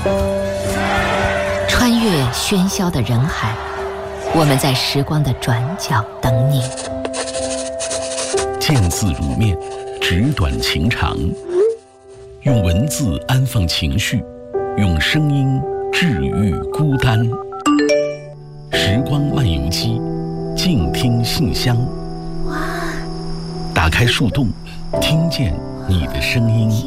穿越喧嚣的人海，我们在时光的转角等你。 见字如面，纸短情长，用文字安放情绪，用声音治愈孤单。时光漫游记，静听信箱。打开树洞，听见你的声音。